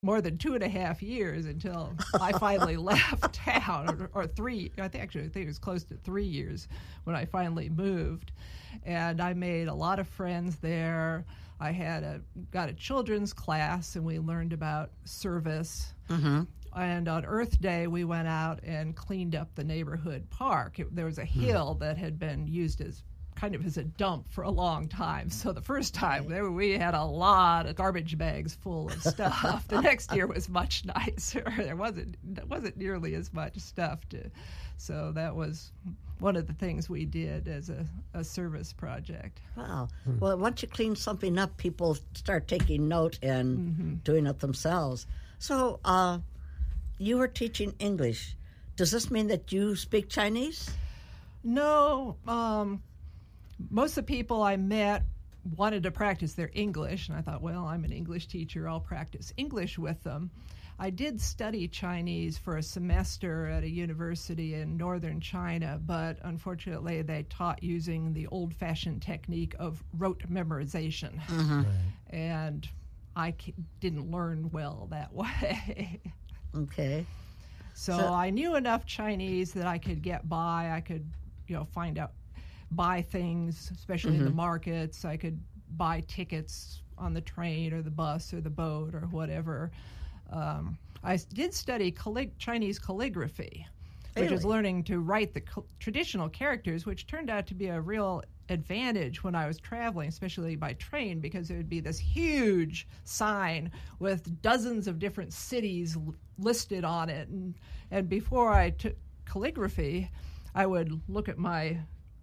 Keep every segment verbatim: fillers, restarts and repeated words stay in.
more than two and a half years until I finally left town, or, or three, I think actually I think it was close to three years when I finally moved. And I made a lot of friends there. I had a got a children's class, and we learned about service. Mm-hmm. And on Earth Day, we went out and cleaned up the neighborhood park. It, there was a hill that had been used as kind of as a dump for a long time. So the first time there, we had a lot of garbage bags full of stuff. The next year was much nicer. There wasn't there wasn't nearly as much stuff to. So that was one of the things we did as a, a service project. Wow. Hmm. Well, once you clean something up, people start taking note and mm-hmm. doing it themselves. So uh, you were teaching English. Does this mean that you speak Chinese? No. Um, most of the people I met wanted to practice their English, and I thought, well, I'm an English teacher. I'll practice English with them. I did study Chinese for a semester at a university in northern China, but unfortunately they taught using the old-fashioned technique of rote memorization. Mm-hmm. Right. And I c- didn't learn well that way. Okay. So, so I knew enough Chinese that I could get by. I could, you know, find out, buy things, especially mm-hmm. in the markets. I could buy tickets on the train or the bus or the boat or whatever. Um, I did study callig- Chinese calligraphy, which really? was learning to write the co- traditional characters, which turned out to be a real advantage when I was traveling, especially by train, because there would be this huge sign with dozens of different cities l- listed on it. And, and before I took calligraphy, I would look at my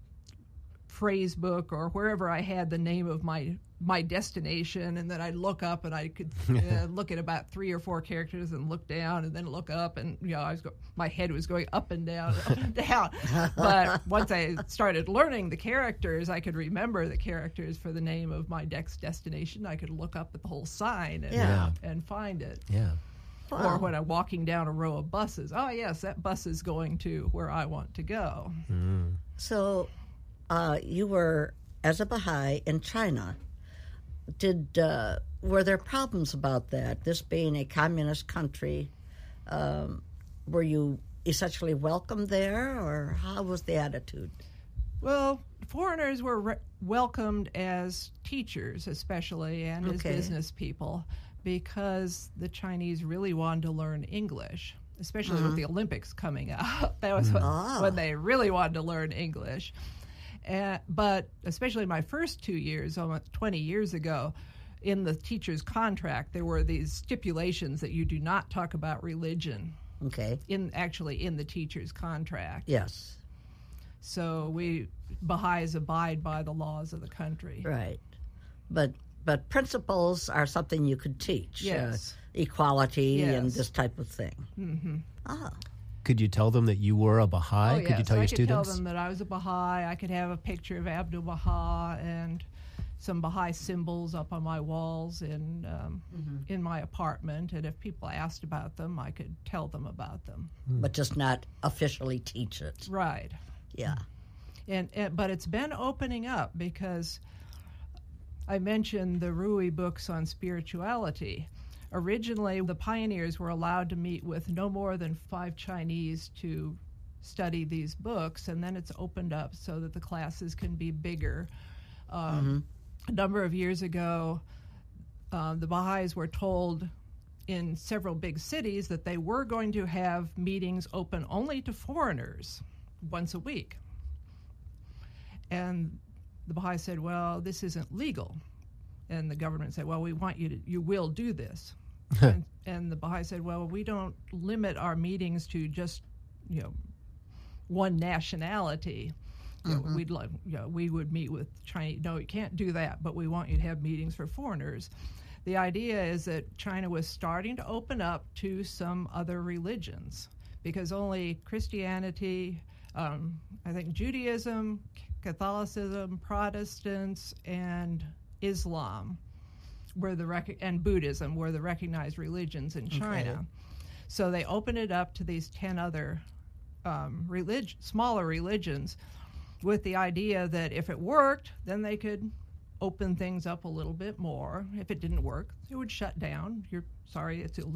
phrase book or wherever I had the name of my my destination, and then I'd look up and I could uh, look at about three or four characters and look down and then look up, and you know I was go- my head was going up and down, up and down. But once I started learning the characters, I could remember the characters for the name of my next destination. I could look up at the whole sign and, yeah. and find it. Yeah. Wow. Or when I'm walking down a row of buses, oh yes, that bus is going to where I want to go. Mm. So uh, you were, as a Baha'i, in China. Did uh, were there problems about that? This being a communist country, um, were you essentially welcomed there, or how was the attitude? Well, foreigners were re- welcomed as teachers, especially, and okay. as business people, because the Chinese really wanted to learn English, especially mm-hmm. with the Olympics coming up. That was when, ah. when they really wanted to learn English. Uh, but especially my first two years, almost twenty years ago, in the teacher's contract, there were these stipulations that you do not talk about religion. Okay. In actually in the teacher's contract. Yes. So we Baha'is abide by the laws of the country. Right. But but principles are something you could teach. Yes. Uh, equality yes. and this type of thing. Mm-hmm. Ah. Could you tell them that you were a Baha'i? Oh, could yes. you tell I your could students? tell them that I was a Baha'i. I could have a picture of Abdu'l-Baha and some Baha'i symbols up on my walls in um, mm-hmm. in my apartment. And if people asked about them, I could tell them about them. But just not officially teach it. Right. Yeah. And, and but it's been opening up, because I mentioned the Rui books on spirituality. Originally, the pioneers were allowed to meet with no more than five Chinese to study these books, and then it's opened up so that the classes can be bigger. Um, mm-hmm. A number of years ago, uh, the Baha'is were told in several big cities that they were going to have meetings open only to foreigners once a week. And the Baha'is said, well, this isn't legal. And the government said, well, we want you to, you will do this. and, and the Baha'i said, well, we don't limit our meetings to just, you know, one nationality. You know, mm-hmm. We'd like, you know, we would meet with Chinese. No, you can't do that, but we want you to have meetings for foreigners. The idea is that China was starting to open up to some other religions, because only Christianity, um, I think Judaism, Catholicism, Protestants, and Islam were the rec- and Buddhism were the recognized religions in China. Okay. So they opened it up to these ten other um, relig- smaller religions, with the idea that if it worked, then they could open things up a little bit more. If it didn't work, it would shut down. You're sorry, it's illegal.